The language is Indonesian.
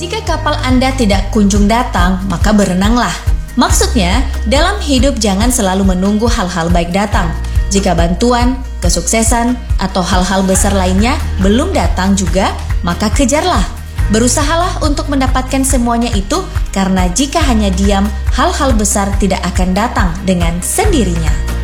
Jika kapal Anda tidak kunjung datang, maka berenanglah. Maksudnya, dalam hidup jangan selalu menunggu hal-hal baik datang. Jika bantuan, kesuksesan, atau hal-hal besar lainnya belum datang juga, maka kejarlah. Berusahalah untuk mendapatkan semuanya itu, karena jika hanya diam, hal-hal besar tidak akan datang dengan sendirinya.